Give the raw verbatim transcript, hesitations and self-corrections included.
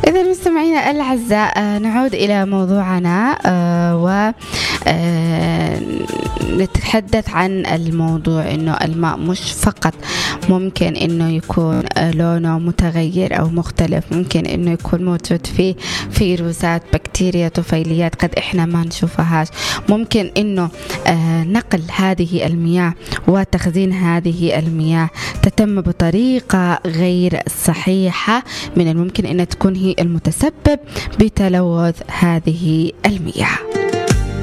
إذا مستمعينا الأعزاء نعود إلى موضوعنا و نتحدث عن الموضوع إنه الماء مش فقط ممكن إنه يكون لونه متغير أو مختلف، ممكن إنه يكون موجود فيه فيروسات، بكتيريا، طفيليات قد إحنا ما نشوفهاش. ممكن إنه نقل هذه المياه وتخزين هذه المياه تتم بطريقة غير صحيحة، من الممكن أن تكون هي المتسبب بتلوث هذه المياه.